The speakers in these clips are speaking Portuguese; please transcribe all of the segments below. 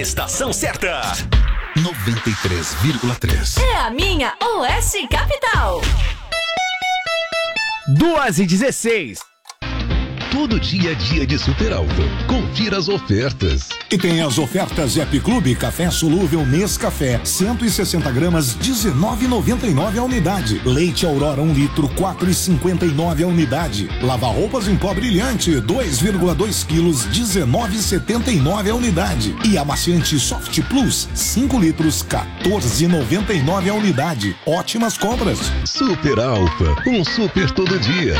estação certa. 93,3. É a minha Oeste Capital. 2h16. Todo dia é dia de Super Alfa. Confira as ofertas. E tem as ofertas Happy Club Café Solúvel Nescafé, 160 gramas, R$19,99 a unidade. Leite Aurora 1 litro, R$4,59 a unidade. Lava-roupas em pó brilhante, 2,2 quilos, R$19,79 a unidade. E amaciante Soft Plus, 5 litros, R$14,99 a unidade. Ótimas compras. Super Alfa, um super todo dia.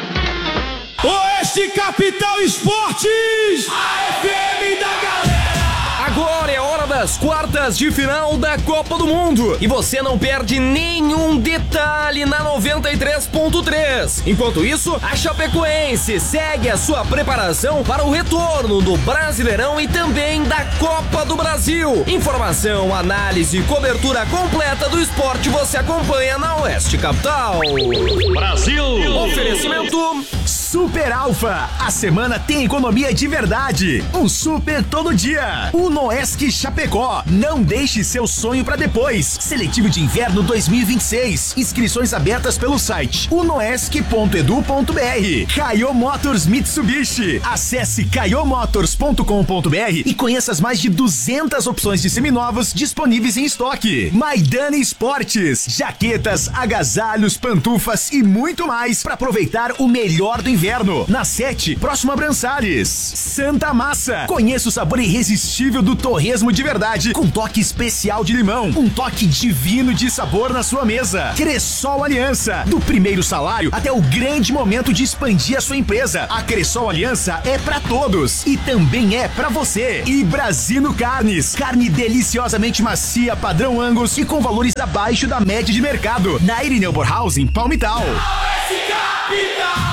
Oeste Capital Esportes, a FM da galera. Agora é hora das quartas de final da Copa do Mundo e você não perde nenhum detalhe na 93.3. Enquanto isso, a Chapecoense segue a sua preparação para o retorno do Brasileirão e também da Copa do Brasil. Informação, análise e cobertura completa do esporte você acompanha na Oeste Capital. Brasil! Oferecimento Super Alfa, a semana tem economia de verdade. Um super todo dia. Unoesc Chapecó, não deixe seu sonho para depois. Seletivo de inverno 2026. Inscrições abertas pelo site unoesc.edu.br. Caio Motors Mitsubishi. Acesse caiomotors.com.br e conheça as mais de 200 opções de seminovos disponíveis em estoque. Maidana Esportes, jaquetas, agasalhos, pantufas e muito mais para aproveitar o melhor do inverno. Na 7, próximo a Brançales. Santa Massa, conheça o sabor irresistível do torresmo de verdade, com toque especial de limão, um toque divino de sabor na sua mesa. Cressol Aliança, do primeiro salário até o grande momento de expandir a sua empresa. A Cressol Aliança é pra todos e também é pra você. E Brasino Carnes, carne deliciosamente macia, padrão Angus e com valores abaixo da média de mercado. Na Irineu Borhausen, Palmital. Oeste Capital.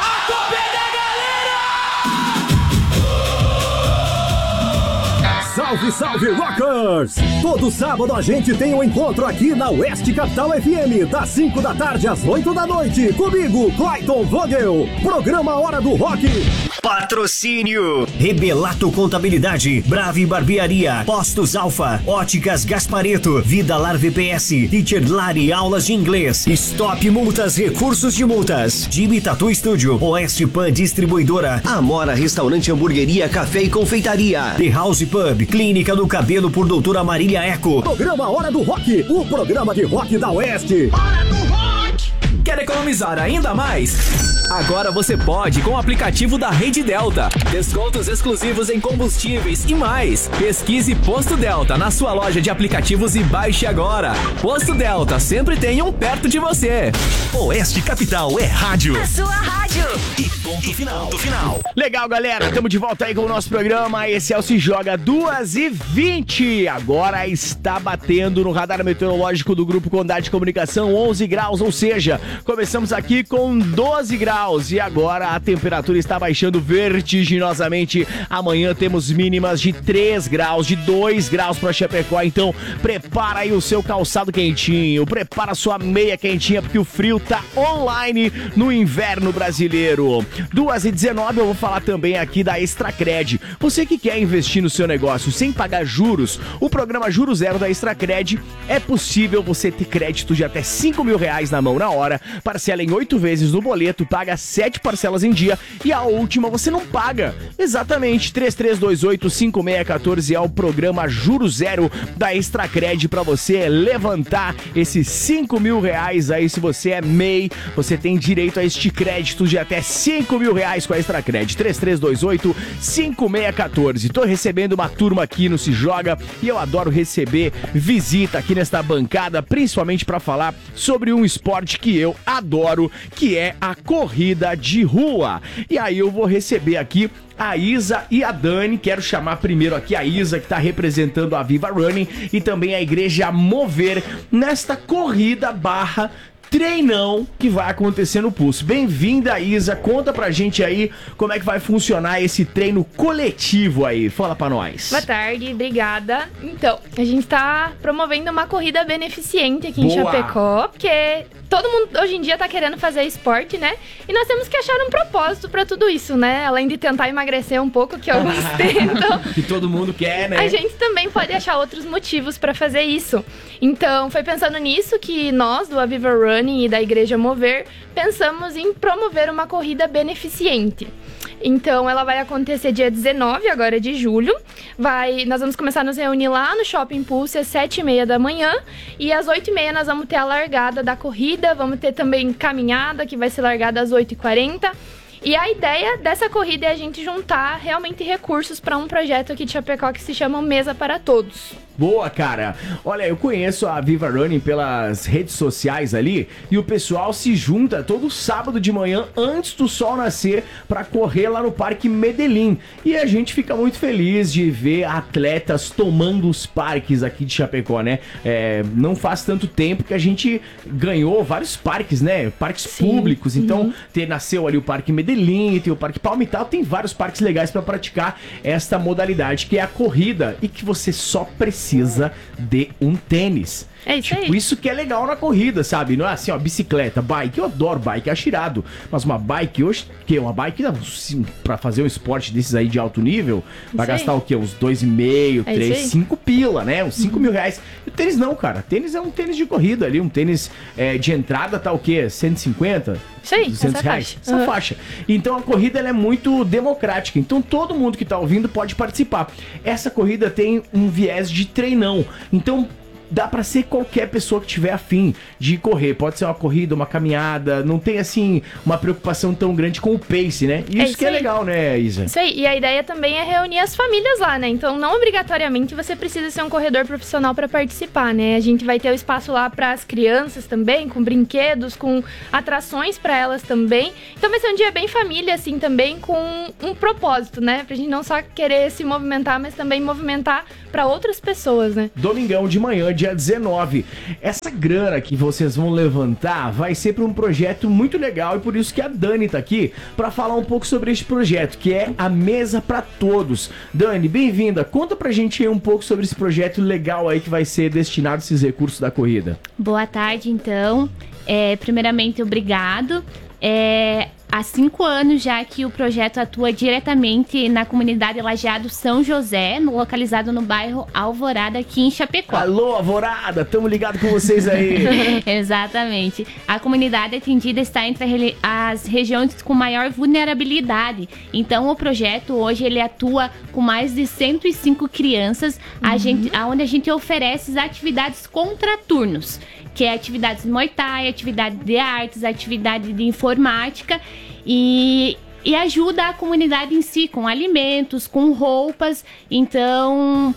Salve, salve, Rockers! Todo sábado a gente tem um encontro aqui na Oeste Capital FM, das 5 da tarde às 8 da noite. Comigo, Clayton Vogel. Programa Hora do Rock. Patrocínio Rebelato Contabilidade, Brave Barbearia, Postos Alfa, Óticas Gaspareto, Vida Lar VPS, Teacher Lari Aulas de Inglês, Stop Multas Recursos de Multas, Jimmy Tattoo Studio, Oeste Pan Distribuidora, Amora Restaurante Hamburgueria Café e Confeitaria, The House Pub, Clínica do Cabelo por Doutora Marília Eco. Programa Hora do Rock, o programa de rock da Oeste. Hora do Rock! Quer economizar ainda mais? Agora você pode com o aplicativo da Rede Delta. Descontos exclusivos em combustíveis e mais. Pesquise Posto Delta na sua loja de aplicativos e baixe agora. Posto Delta, sempre tem um perto de você. Oeste Capital é rádio. A sua rádio. E ponto final. Legal, galera. Estamos de volta aí com o nosso programa. Esse é o Se Joga 2h20. Agora está batendo no radar meteorológico do Grupo Condade de Comunicação 11 graus, ou seja, começamos aqui com 12 graus e agora a temperatura está baixando vertiginosamente. Amanhã temos mínimas de 3 graus, de 2 graus para Chapecó. Então prepara aí o seu calçado quentinho, prepara a sua meia quentinha, porque o frio tá online no inverno brasileiro. 2h19, eu vou falar também aqui da Extracred. Você que quer investir no seu negócio sem pagar juros, o programa Juro Zero da Extracred é possível você ter crédito de até R$5.000 na mão na hora, parcela em 8 vezes no boleto, paga 7 parcelas em dia e a última você não paga. Exatamente, 3328-5614 é o programa Juro Zero da Extracred para você levantar esses R$5.000 aí. Se você é MEI, você tem direito a este crédito de até R$5.000 com a Extracred. 3328-5614. Tô recebendo uma turma aqui no Se Joga e eu adoro receber visita aqui nesta bancada, principalmente para falar sobre um esporte que eu adoro, que é a corrida de rua. E aí eu vou receber aqui a Isa e a Dani. Quero chamar primeiro aqui a Isa, que está representando a Viva Running e também a Igreja Mover nesta corrida barra treinão que vai acontecer no Pulso. Bem-vinda, Isa. Conta pra gente aí como é que vai funcionar esse treino coletivo aí. Fala pra nós. Boa tarde, obrigada. Então, a gente tá promovendo uma corrida beneficente aqui em Boa. Chapecó, porque todo mundo hoje em dia tá querendo fazer esporte, né? E nós temos que achar um propósito pra tudo isso, né? Além de tentar emagrecer um pouco, que eu gostei, então... Que todo mundo quer, né? A gente também pode achar outros motivos pra fazer isso. Então, foi pensando nisso que nós, do Aviva Running e da Igreja Mover, pensamos em promover uma corrida beneficente. Então, ela vai acontecer dia 19, agora de julho. Nós vamos começar a nos reunir lá no Shopping Pulse às 7h30 da manhã. E às 8h30 nós vamos ter a largada da corrida. Vamos ter também caminhada, que vai ser largada às 8h40. E a ideia dessa corrida é a gente juntar realmente recursos para um projeto aqui de Chapecó que se chama Mesa para Todos. Boa, cara. Olha, eu conheço a Aviva Running pelas redes sociais ali e o pessoal se junta todo sábado de manhã antes do sol nascer para correr lá no Parque Medellín. E a gente fica muito feliz de ver atletas tomando os parques aqui de Chapecó, né? Não faz tanto tempo que a gente ganhou vários parques, né? Parques públicos. Então, nasceu ali o Parque Medellín, tem o Parque Palmital, tem vários parques legais para praticar esta modalidade que é a corrida e que você só precisa de um tênis. É isso aí. Isso que é legal na corrida, sabe? Não é assim, ó, bicicleta, bike, eu adoro bike, acho irado. Mas uma bike hoje, uma bike pra fazer um esporte desses aí de alto nível, vai gastar o quê? Uns 2,5, 3, 5 pila, né? Uns 5 mil reais. E o tênis não, cara. Tênis é um tênis de corrida ali, um tênis de entrada tá o quê? 150? Isso aí, 200 reais. Essa faixa. Então a corrida ela é muito democrática. Então todo mundo que tá ouvindo pode participar. Essa corrida tem um viés de treinão. Então dá pra ser qualquer pessoa que tiver afim de correr. Pode ser uma corrida, uma caminhada. Não tem, assim, uma preocupação tão grande com o pace, né? Isso que é legal, né, Isa? Isso aí. E a ideia também é reunir as famílias lá, né? Então, não obrigatoriamente você precisa ser um corredor profissional pra participar, né? A gente vai ter o espaço lá pras crianças também, com brinquedos, com atrações pra elas também. Então, vai ser um dia bem família, assim, também, com um propósito, né? Pra gente não só querer se movimentar, mas também movimentar pra outras pessoas, né? Domingão de manhã, dia 19. Essa grana que vocês vão levantar vai ser para um projeto muito legal e por isso que a Dani tá aqui para falar um pouco sobre este projeto, que é a Mesa para Todos. Dani, bem-vinda. Conta pra gente aí um pouco sobre esse projeto legal aí que vai ser destinado a esses recursos da corrida. Boa tarde, então. Primeiramente, obrigado. Há 5 anos já que o projeto atua diretamente na comunidade Lajeado São José, localizado no bairro Alvorada, aqui em Chapecó. Alô, Alvorada! Tamo ligado com vocês aí! Exatamente. A comunidade atendida está entre as regiões com maior vulnerabilidade. Então, o projeto hoje ele atua com mais de 105 crianças, onde a gente oferece atividades contraturnos, que é atividades de Muay Thai, atividade de artes, atividade de informática e ajuda a comunidade em si, com alimentos, com roupas. Então,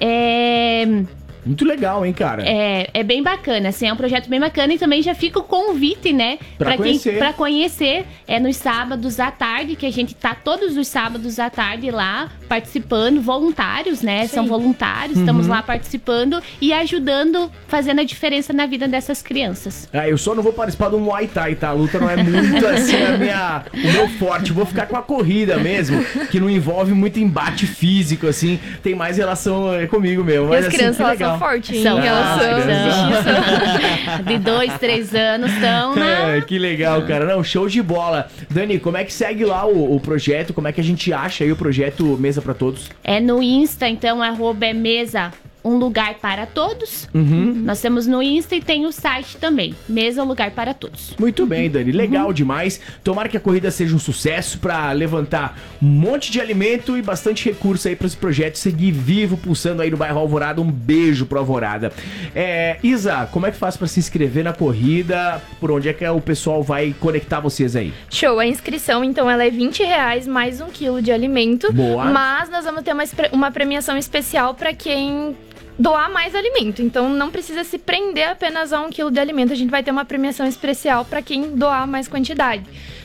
muito legal, hein, cara? É bem bacana, assim, é um projeto bem bacana e também já fica o convite, né? Pra conhecer nos sábados à tarde, que a gente tá todos os sábados à tarde lá participando, voluntários, né? Sim. São voluntários, estamos lá participando e ajudando, fazendo a diferença na vida dessas crianças. Eu só não vou participar do Muay Thai, tá? A luta não é muito assim o meu forte. Eu vou ficar com a corrida mesmo, que não envolve muito embate físico, assim, tem mais relação comigo mesmo. Mas, e as crianças legal. São fortes em relação de 2, 3 anos estão, né? Que legal, cara. Não, show de bola. Dani, como é que segue lá o projeto? Como é que a gente acha aí o projeto Mesa para Todos? No Insta, então, @mesa um lugar para todos. Nós temos no Insta e tem o site também, Mesa um lugar para todos. Muito bem, Dani, legal demais. Tomara que a corrida seja um sucesso para levantar um monte de alimento e bastante recurso aí para esse projeto seguir vivo, pulsando aí no bairro Alvorada. Um beijo pro Alvorada. Isa, como é que faz para se inscrever na corrida? Por onde é que o pessoal vai conectar vocês aí? Show, a inscrição então ela é R$20 mais 1 quilo de alimento. Boa. Mas nós vamos ter uma premiação especial para quem doar mais alimento, então não precisa se prender apenas a 1 quilo de alimento, a gente vai ter uma premiação especial para quem doar mais quantidade.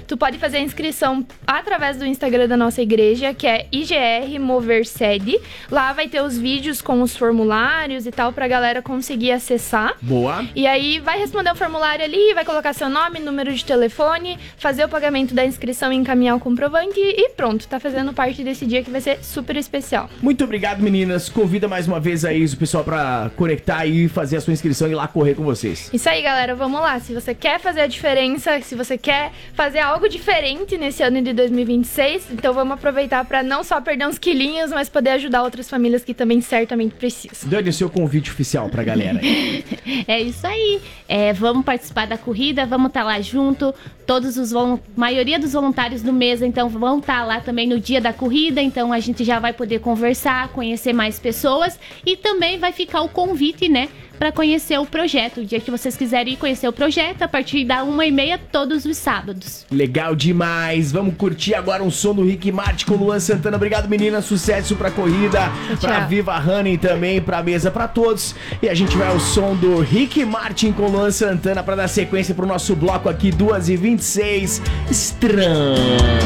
Tu pode fazer a inscrição através do Instagram da nossa igreja, que é IGR Mover Sede. Lá vai ter os vídeos com os formulários e tal, pra galera conseguir acessar. Boa. E aí vai responder o formulário ali, vai colocar seu nome, número de telefone, fazer o pagamento da inscrição e encaminhar o comprovante e pronto, tá fazendo parte desse dia que vai ser super especial. Muito obrigado, meninas. Convida mais uma vez aí o pessoal pra conectar e fazer a sua inscrição e ir lá correr com vocês. Isso aí, galera, vamos lá. Se você quer fazer a diferença, se você quer fazer algo diferente nesse ano de 2026, então vamos aproveitar pra não só perder uns quilinhos, mas poder ajudar outras famílias que também certamente precisam. Dani, o seu convite oficial pra galera. É isso aí. Vamos participar da corrida, vamos estar lá junto. Maioria dos voluntários do mês, então, vão estar lá também no dia da corrida. Então, a gente já vai poder conversar, conhecer mais pessoas. E também vai ficar o convite, né, para conhecer o projeto. O dia que vocês quiserem ir conhecer o projeto, a partir da 1h30, todos os sábados. Legal demais. Vamos curtir agora um som do Rick Martin com Luan Santana. Obrigado, meninas. Sucesso pra corrida, pra Viva Running também, pra mesa pra todos. E a gente vai ao som do Rick Martin com Luan Santana pra dar sequência pro nosso bloco aqui, 2h26. Estranho.